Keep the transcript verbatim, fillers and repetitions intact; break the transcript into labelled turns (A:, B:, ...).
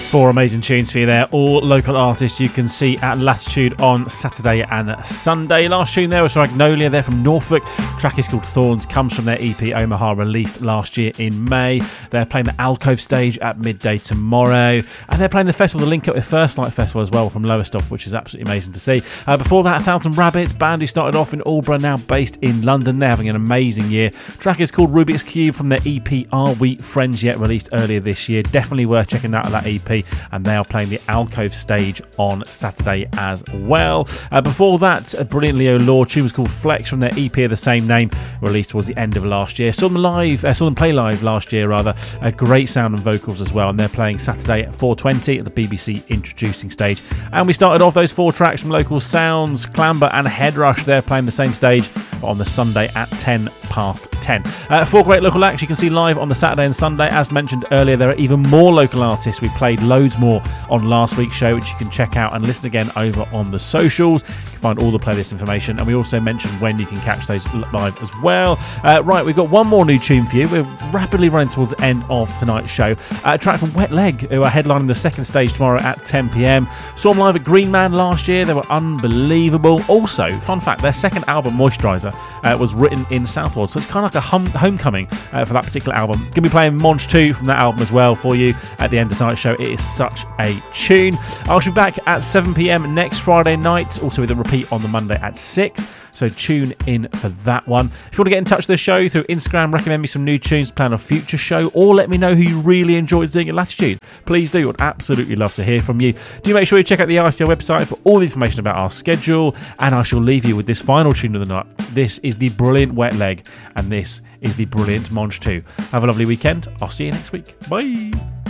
A: Four amazing tunes for you there, all local artists you can see at Latitude on Saturday and Sunday. Last tune there was from Magnolia, they're from Norfolk. Track is called Thorns, comes from their E P Omaha, released last year in May. They're playing the Alcove stage at midday tomorrow, and they're playing the festival, the Link Up with First Light Festival as well, from Lowestoft, which is absolutely amazing to see. Uh, before that, A Thousand Rabbits, band who started off in Aldeburgh, now based in London. They're having an amazing year. Track is called Rubik's Cube from their E P Are We Friends Yet, released earlier this year. Definitely worth checking out that E P, and they are playing the Alcove stage on Saturday as well. Uh, before that, a brilliant Leo Law tune was called Flex from their E P of the same name, released towards the end of last year. Saw them live, uh, saw them play live last year rather. A great sound and vocals as well, and they're playing Saturday at four twenty at the B B C Introducing Stage. And we started off those four tracks from local Sounds, Clamber and Headrush. They're playing the same stage on the Sunday at ten past ten. Uh, four great local acts you can see live on the Saturday and Sunday. As mentioned earlier, there are even more local artists. We played loads more on last week's show, which you can check out and listen again over on the socials. You can find all the playlist information, and we also mentioned when you can catch those live as well. Uh, right, we've got one more new tune for you. We're rapidly running towards the end of tonight's show. Uh, a track from Wet Leg, who are headlining the second stage tomorrow at ten p.m. Saw them live at Green Man last year. They were unbelievable. Also, fun fact, their second album, Moisturiser, uh, was written in Southwold, so it's kind of like a hum- homecoming uh, for that particular album. Going to be playing Monge two from that album as well for you at the end of tonight's show. It is such a tune. I shall be back at seven p.m. next Friday night, also with a repeat on the Monday at six. So tune in for that one. If you want to get in touch with the show through Instagram, recommend me some new tunes, plan a future show, or let me know who you really enjoyed seeing at Latitude, please do. I'd absolutely love to hear from you. Do make sure you check out the I C R website for all the information about our schedule, and I shall leave you with this final tune of the night. This is the brilliant Wet Leg, and this is the brilliant Monge two. Have a lovely weekend. I'll see you next week. Bye.